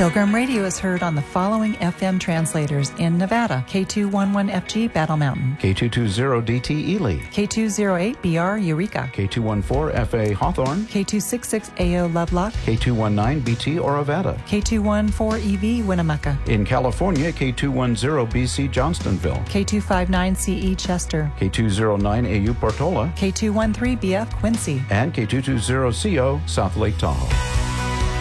Pilgrim Radio is heard on the following FM translators in Nevada: K211FG Battle Mountain, K220DT Ely, K208BR Eureka, K214FA Hawthorne, K266AO Lovelock, K219BT Orovada. K214EV Winnemucca, In California, K210BC Johnstonville, K259CE Chester, K209AU Portola, K213BF Quincy. and K220CO South Lake Tahoe.